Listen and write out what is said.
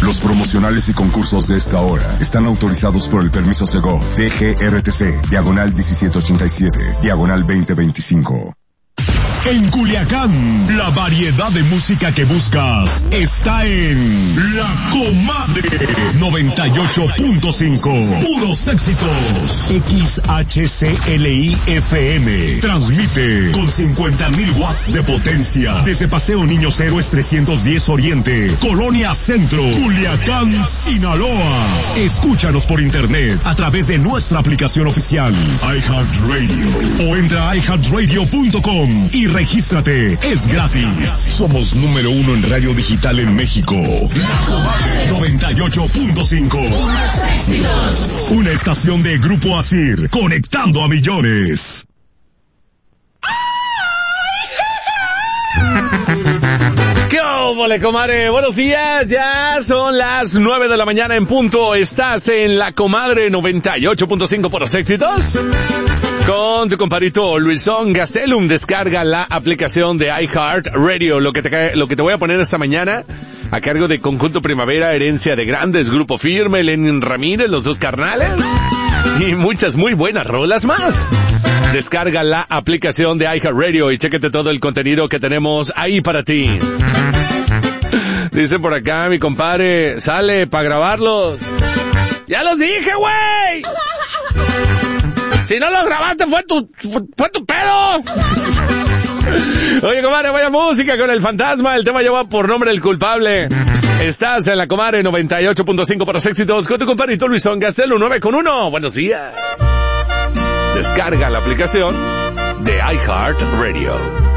Los promocionales y concursos de esta hora están autorizados por el permiso Segov, DGRTC, diagonal 1787, diagonal 2025. En Culiacán, la variedad de música que buscas está en La Comadre 98.5. Puros éxitos. XHCLI FM. Transmite con 50,000 watts de potencia desde Paseo Niños Héroes 310 Oriente, Colonia Centro, Culiacán, Sinaloa. Escúchanos por internet a través de nuestra aplicación oficial iHeartRadio o entra a iHeartRadio.com y regístrate, es gratis. Somos número 1 en radio digital en México. La Comadre 98.5. Una estación de Grupo Asir, conectando a millones. ¿Qué óvole, comadre? Buenos días, ya son las 9 de la mañana en punto. Estás en La Comadre 98.5 por los éxitos. Con tu compadrito Luisón Gastelum. Descarga la aplicación de iHeartRadio. Lo que te voy a poner esta mañana a cargo de Conjunto Primavera, Herencia de Grandes, Grupo Firme, Lenin Ramírez, Los Dos Carnales y muchas muy buenas rolas más. Descarga la aplicación de iHeartRadio y chéquete todo el contenido que tenemos ahí para ti. Dice por acá mi compadre, sale para grabarlos. ¡Ya los dije, güey! Si no los grabaste fue tu pedo. Oye, comadre, vaya música con El Fantasma. El tema lleva por nombre El Culpable. Estás en La Comadre 98.5 por los éxitos con tu compadrito Luisón Gastelum 9.1. Buenos días. Descarga la aplicación de iHeartRadio.